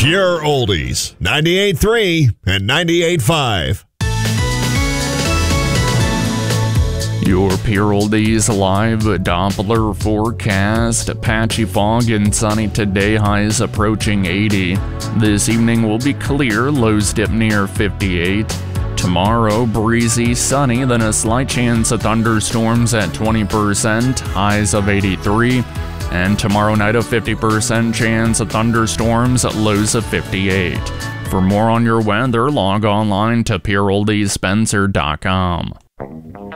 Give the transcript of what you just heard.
Pure Oldies, 98.3 and 98.5. Your Pure Oldies live Doppler forecast. Patchy fog and sunny today, highs approaching 80. This evening will be clear, lows dip near 58. Tomorrow, breezy, sunny, then a slight chance of thunderstorms at 20%, highs of 83. And tomorrow night, a 50% chance of thunderstorms at lows of 58. For more on your weather, log online to PureOldiesSpencer.com.